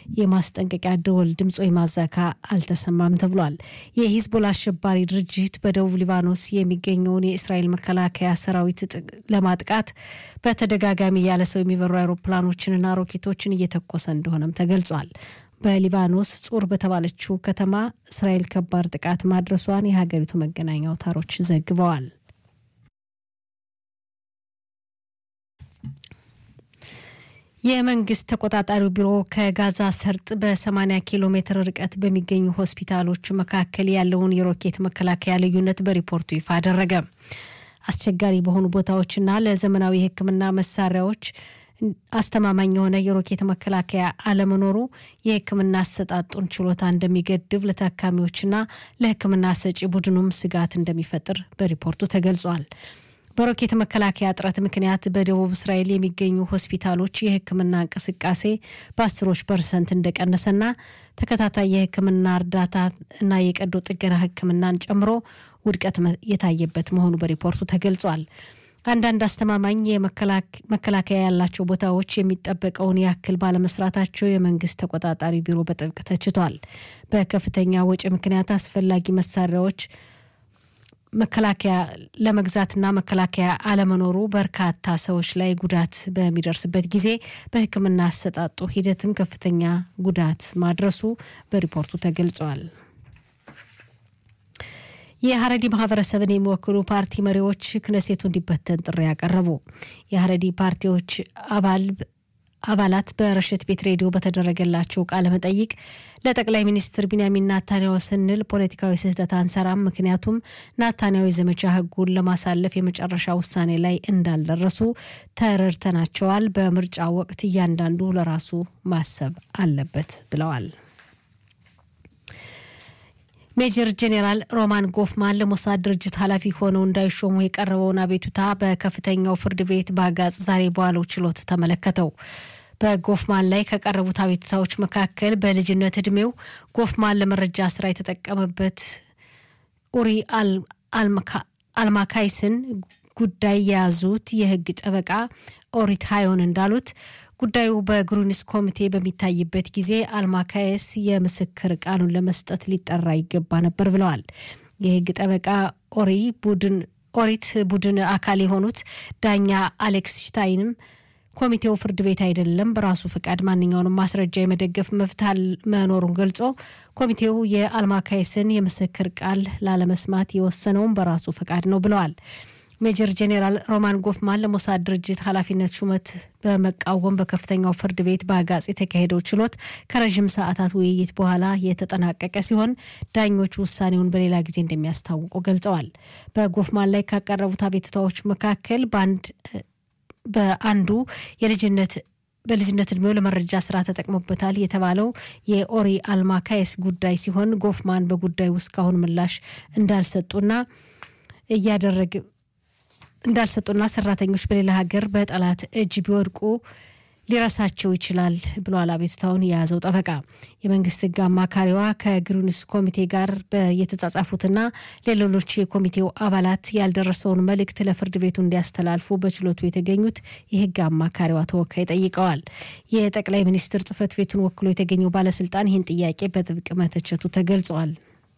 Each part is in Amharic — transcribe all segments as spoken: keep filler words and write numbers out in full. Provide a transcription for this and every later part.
የማስጠንቀቂያ ደወል ድምጽ ወይ ማዛካ አልተሰማም ተብሏል። የሂዝቦላ አሸባሪ ድርጅት በደቡብ ሊባኖስ የሚገኘውን የእስራኤል መከላከያ ሰራዊት ለማጥቃት በተደጋጋሚ ያለ ሰው የሚበሩ አውሮፕላኖችንና ሮኬቶችን እየተኮሰ እንደሆነም ተገልጿል። በሊባኖስ ጹር በተባለችው ከተማ እስራኤል ከባድ ጥቃት ማድረሷን የሀገሪቱ መገናኛ አውታሮች ዘግበዋል። የመንግስት ተቆጣጣሪው ቢሮ ከጋዛ ሰርጥ በ80 ኪሎ ሜትር ርቀት በሚገኙ ሆስፒታሎች መካከል ያለውን የሮኬት መከላከያ ልዩነት በሪፖርቱ ይፋ አደረገ። አስቸጋሪ በሆኑ ቦታዎችና ለዘመናዊ የሕክምና መሳሪያዎች አስተማማኝ የሆነ የሮኬት መከላከያ አለመኖሩ የሕክምና አሰጣጡን ችሎታ እንደሚገድብ ለታካሚዎችና ለሕክምና ሰጪ ቡድኑም ስጋት እንደሚፈጥር በሪፖርቱ ተገልጿል። በሮኬት መከላከያ እጥረት ምክንያት በደቡብ እስራኤል የሚገኙ ሆስፒታሎች የሕክምና እንቅስቃሴ በአስሮች ፐርሰንት እንደቀነሰና ተከታታይ የሕክምና እርዳታ እና የቀዶ ጥገና ሕክምናን ጨምሮ ውድቀት የታየበት መሆኑ በሪፖርቱ ተገልጿል። አንዳንድ አስተማማኝ የመከላከያ ያላቸው ቦታዎች የሚጠበቀውን ያክል ባለመስራታቸው የመንግስት ተቆጣጣሪ ቢሮ በጥብቅ ተችቷል። በከፍተኛ ወጪ ምክንያት አስፈላጊ መሳሪያዎች መከላከያ ለመግዛትና መከላከያ አለመኖሩ በርካታ ሰዎች ላይ ጉዳት በሚደርስበት ጊዜ በሕክምና አሰጣጡ ሂደትም ከፍተኛ ጉዳት ማድረሱ በሪፖርቱ ተገልጿል። የሐረዲ ማህበረሰብን የሚወክሉ ፓርቲ መሪዎች ክነሴቱ እንዲበተን ጥሪ ያቀረቡ። የሐረዲ ፓርቲዎች አባል አባላት በረሽት ቤት ሬዲዮ በተደረገላቸው ቃለ መጠይቅ ለጠቅላይ ሚኒስትር ቢንያሚን ኔታንያሁ ስንል ፖለቲካዊ ስህተት አንሰራም፣ ምክንያቱም ኔታንያሁ ዘመቻ ህጉን ለማሳለፍ የመጨረሻ ውሳኔ ላይ እንዳልደረሱ ተረድተናቸዋል። በምርጫ ወቅት እያንዳንዱ ለራሱ ማሰብ አለበት ብለዋል። ሜጀር ጄኔራል ሮማን ጎፍማን ለሞሳድ ድርጅት ኃላፊ ሆነው እንዳይሾሙ የቀረበውን አቤቱታ በከፍተኛው ፍርድ ቤት በአጋጽ ዛሬ በዋለው ችሎት ተመለከተው። በጎፍማን ላይ ከቀረቡት አቤቱታዎች መካከል በልጅነት እድሜው ጎፍማን ለመረጃ ስራ የተጠቀመበት ኡሪ አልማካይስን ጉዳይ የያዙት የህግ ጠበቃ ኦሪት ሃዮን እንዳሉት ጉዳዩ በግሩኒስ ኮሚቴ በሚታይበት ጊዜ አልማካይስ የምስክር ቃሉን ለመስጠት ሊጠራ ይገባ ነበር ብለዋል። የህግ ጠበቃ ኦሪ ቡድን ኦሪት ቡድን አካል የሆኑት ዳኛ አሌክስ ሽታይንም ኮሚቴው ፍርድ ቤት አይደለም በራሱ ፍቃድ ማንኛውንም ማስረጃ የመደገፍ መብት መኖሩን ገልጾ ኮሚቴው የአልማካይስን የምስክር ቃል ላለመስማት የወሰነው በራሱ ፍቃድ ነው ብለዋል። ሜጀር ጄኔራል ሮማን ጎፍማን ለሞሳድ ድርጅት ኃላፊነት ሹመት በመቃወም በከፍተኛው ፍርድ ቤት በአጋጽ የተካሄደው ችሎት ከረጅም ሰዓታት ውይይት በኋላ የተጠናቀቀ ሲሆን ዳኞቹ ውሳኔውን በሌላ ጊዜ እንደሚያስታውቁ ገልጸዋል። በጎፍማን ላይ ካቀረቡት አቤቱታዎች መካከል በአንድ በአንዱ የልጅነት በልጅነት እድሜው ለመረጃ ስራ ተጠቅሞበታል የተባለው የኦሪ አልማካይስ ጉዳይ ሲሆን ጎፍማን በጉዳዩ እስካሁን ምላሽ እንዳልሰጡና እያደረገ እንዳልሰጡና ሰራተኞች በሌላ ሀገር በጠላት እጅ ቢወድቁ ሊረሳቸው ይችላል ብሏል አቤቱታውን የያዘው ጠበቃ። የመንግስት ህግ አማካሪዋ ከግሩኒስ ኮሚቴ ጋር በየተጻጻፉትና ሌሎች የኮሚቴው አባላት ያልደረሰውን መልእክት ለፍርድ ቤቱ እንዲያስተላልፉ በችሎቱ የተገኙት የህግ አማካሪዋ ተወካይ ጠይቀዋል። የጠቅላይ ሚኒስትር ጽህፈት ቤቱን ወክሎ የተገኘው ባለስልጣን ይህን ጥያቄ በጥብቅ መተቸቱ ተገልጿል።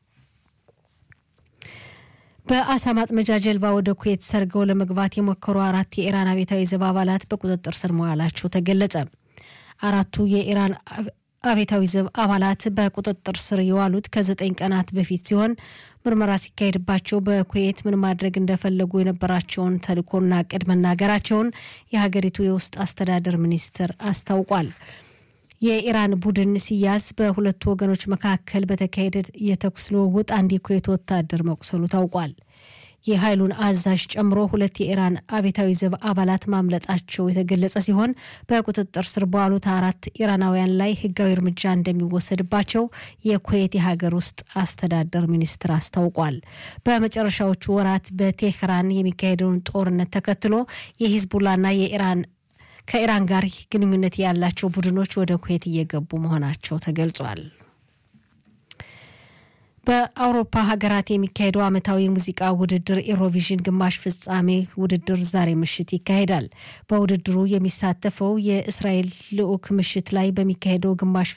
በአሳማት መጃጀልባ ወደ ኩዌት ሰርገው ለመግባት የሞከሩ አራት የኢራን አብዮታዊ ዘብ አባላት በቁጥጥር ስር መዋላቸው ተገለጸ። አራቱ የኢራን አብዮታዊ ዘብ አባላት በቁጥጥር ስር የዋሉት ከዘጠኝ ቀናት በፊት ሲሆን ምርመራ ሲካሄድባቸው በኩዌት ምን ማድረግ እንደፈለጉ የነበራቸውን ተልእኮና ዕቅድ መናገራቸውን የሀገሪቱ የውስጥ አስተዳደር ሚኒስትር አስታውቋል። የኢራን ቡድን ሲያዝ በሁለቱ ወገኖች መካከል በተካሄደ የተኩስ ልውውጥ አንድ የኩዌት ወታደር መቁሰሉ ታውቋል። የኃይሉን አዛዥ ጨምሮ ሁለት የኢራን አብዮታዊ ዘብ አባላት ማምለጣቸው የተገለጸ ሲሆን በቁጥጥር ስር በዋሉት አራት ኢራናውያን ላይ ህጋዊ እርምጃ እንደሚወሰድባቸው የኩዌት የሀገር ውስጥ አስተዳደር ሚኒስትር አስታውቋል። በመጨረሻዎቹ ወራት በቴህራን የሚካሄደውን ጦርነት ተከትሎ የሂዝቡላና የኢራን ከኢራን ጋር ግንኙነት ያላቸው ቡድኖች ወደ ኩዌት እየገቡ መሆናቸው ተገልጿል። በአውሮፓ ሀገራት የሚካሄደው ዓመታዊ ሙዚቃ ውድድር ኢሮቪዥን ግማሽ ፍጻሜ ውድድር ዛሬ ምሽት ይካሄዳል። በውድድሩ የሚሳተፈው የእስራኤል ልዑክ ምሽት ላይ በሚካሄደው ግማሽ